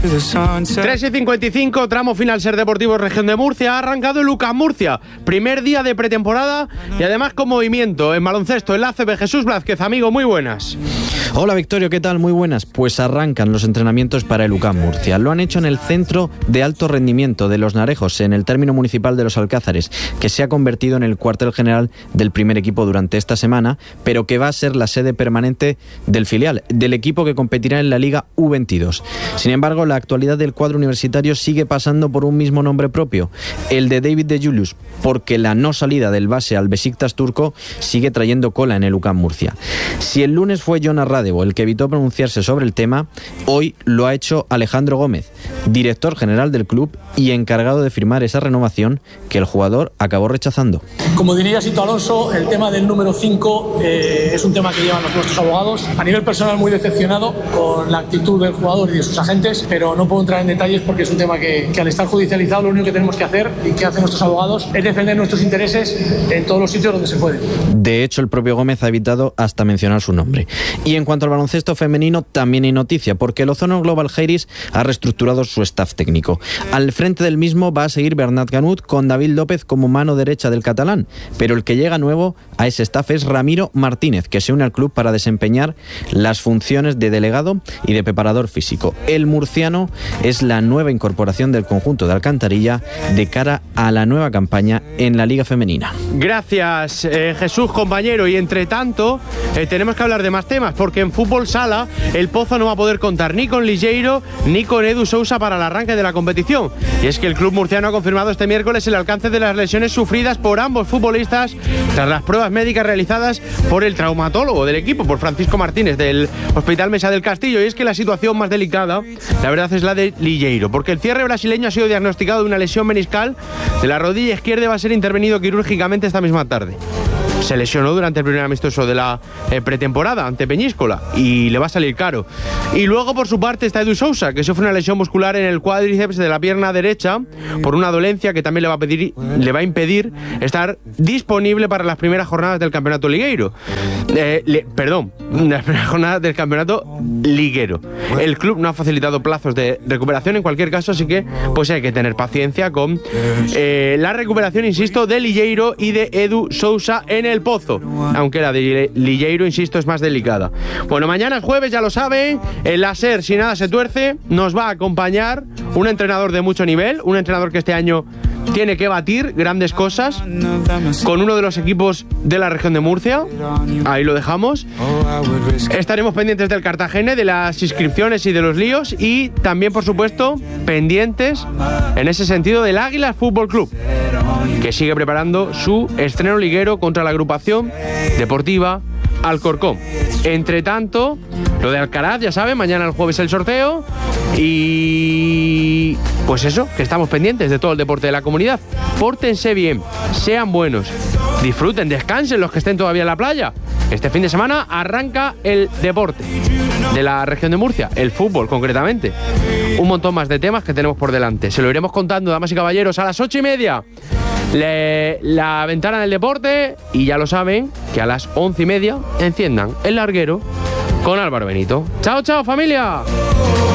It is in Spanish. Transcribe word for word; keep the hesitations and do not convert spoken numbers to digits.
tres y cincuenta y cinco, tramo final Ser Deportivo Región de Murcia. Ha arrancado el UCAM Murcia, primer día de pretemporada y además con movimiento en baloncesto, el A C B. Jesús Blázquez, amigo, muy buenas. Hola Victorio, ¿qué tal? Muy buenas. Pues arrancan los entrenamientos para el UCAM Murcia. Lo han hecho en el Centro de Alto Rendimiento de Los Narejos, en el término municipal de Los Alcázares, que se ha convertido en el cuartel general del primer equipo durante esta semana, pero que va a ser la sede permanente del filial, del equipo que competirá en la Liga U veintidós. Sin embargo, la actualidad del cuadro universitario sigue pasando por un mismo nombre propio, el de David de Julius, porque la no salida del base al Besiktas turco sigue trayendo cola en el UCAM Murcia. Si el lunes fue Jonas Radevo el que evitó pronunciarse sobre el tema, hoy lo ha hecho Alejandro Gómez, director general del club y encargado de firmar esa renovación que el jugador acabó rechazando. Como diría Sito Alonso, el tema del número cinco eh, es un tema que llevan los nuestros abogados. A nivel personal, muy decepcionado con la actitud del jugador y de sus agentes, pero no puedo entrar en detalles porque es un tema que, que al estar judicializado lo único que tenemos que hacer y que hacen nuestros abogados es defender nuestros intereses en todos los sitios donde se puede. De hecho, el propio Gómez ha evitado hasta mencionar su nombre. Y en cuanto al baloncesto femenino, también hay noticia, porque el Ozono Global Heiris ha reestructurado su staff técnico. Al frente del mismo va a seguir Bernat Canut, con David López como mano derecha del catalán, pero el que llega nuevo a ese staff es Ramiro Martínez, que se une al club para desempeñar las funciones de delegado y de preparador físico. El murciano es la nueva incorporación del conjunto de Alcantarilla de cara a la nueva campaña en la Liga Femenina. Gracias, eh, Jesús, compañero. Y entre tanto, eh, tenemos que hablar de más temas, porque en fútbol sala el Pozo no va a poder contar ni con Ligeiro ni con Edu Sousa para el arranque de la competición. Y es que el club murciano ha confirmado este miércoles el alcance de las lesiones sufridas por ambos futbolistas tras las pruebas médicas realizadas por el traumatólogo del equipo, por Francisco Martínez, del Hospital Mesa del Castillo. Y es que la situación más delicada, la verdad, es la de Ligeiro, porque el cierre brasileño ha sido diagnosticado de una lesión meniscal de la rodilla izquierda y va a ser intervenido quirúrgicamente esta misma tarde. Se lesionó durante el primer amistoso de la eh, pretemporada ante Peñíscola y le va a salir caro. Y luego, por su parte, está Edu Sousa, que sufre una lesión muscular en el cuádriceps de la pierna derecha por una dolencia que también le va a pedir, le va a impedir estar disponible para las primeras jornadas del campeonato ligueiro. Eh, le, perdón, las primeras jornadas del campeonato liguero. El club no ha facilitado plazos de recuperación en cualquier caso, así que pues hay que tener paciencia con eh, la recuperación, insisto, de Ligeiro y de Edu Sousa en el Pozo, aunque la de Ligeiro, insisto, es más delicada. Bueno, mañana es jueves, ya lo saben, el láser, si nada se tuerce, nos va a acompañar un entrenador de mucho nivel, un entrenador que este año tiene que batir grandes cosas con uno de los equipos de la región de Murcia. Ahí lo dejamos. Estaremos pendientes del Cartagena, de las inscripciones y de los líos, y también, por supuesto, pendientes en ese sentido del Águilas Fútbol Club, que sigue preparando su estreno liguero contra la agrupación deportiva Alcorcón. Entre tanto, lo de Alcaraz, ya saben, mañana el jueves el sorteo. Y pues eso, que estamos pendientes de todo el deporte de la comunidad. Pórtense bien, sean buenos, disfruten, descansen los que estén todavía en la playa. Este fin de semana arranca el deporte de la región de Murcia, el fútbol concretamente. Un montón más de temas que tenemos por delante. Se lo iremos contando, damas y caballeros, a las ocho y media. Le, la ventana del deporte, y ya lo saben que a las once y media enciendan el larguero con Álvaro Benito. Chao, chao, familia.